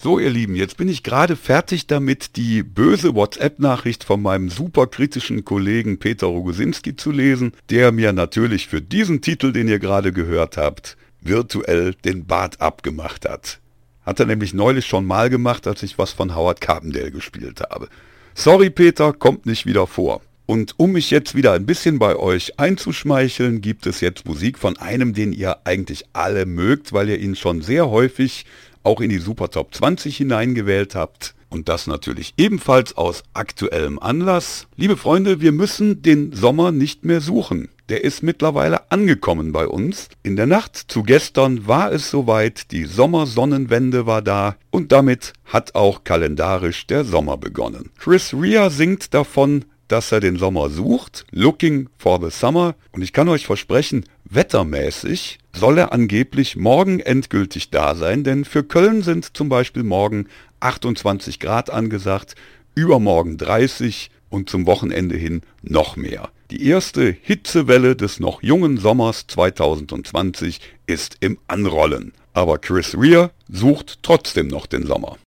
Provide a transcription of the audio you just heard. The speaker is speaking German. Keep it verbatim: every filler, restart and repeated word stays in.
So ihr Lieben, jetzt bin ich gerade fertig damit, die böse WhatsApp-Nachricht von meinem super kritischen Kollegen Peter Rogosinski zu lesen, der mir natürlich für diesen Titel, den ihr gerade gehört habt, virtuell den Bart abgemacht hat. Hat er nämlich neulich schon mal gemacht, als ich was von Howard Carpendale gespielt habe. Sorry Peter, kommt nicht wieder vor. Und um mich jetzt wieder ein bisschen bei euch einzuschmeicheln, gibt es jetzt Musik von einem, den ihr eigentlich alle mögt, weil ihr ihn schon sehr häufig auch in die Super Top zwanzig hineingewählt habt. Und das natürlich ebenfalls aus aktuellem Anlass. Liebe Freunde, wir müssen den Sommer nicht mehr suchen. Der ist mittlerweile angekommen bei uns. In der Nacht zu gestern war es soweit, die Sommersonnenwende war da und damit hat auch kalendarisch der Sommer begonnen. Chris Rea singt davon, dass er den Sommer sucht, Looking for the Summer, und ich kann euch versprechen, wettermäßig soll er angeblich morgen endgültig da sein, denn für Köln sind zum Beispiel morgen achtundzwanzig Grad angesagt, übermorgen dreißig und zum Wochenende hin noch mehr. Die erste Hitzewelle des noch jungen Sommers zweitausendzwanzig ist im Anrollen, aber Chris Rea sucht trotzdem noch den Sommer.